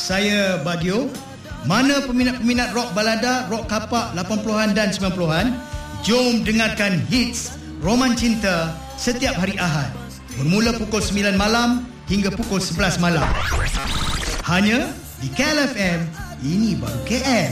saya Bagio. Mana peminat-peminat rock balada, rock kapak 80-an dan 90-an, jom dengarkan hits Roman Cinta setiap hari Ahad bermula pukul 9 malam hingga pukul 11 malam. Hanya di KLFM, ini baru KL.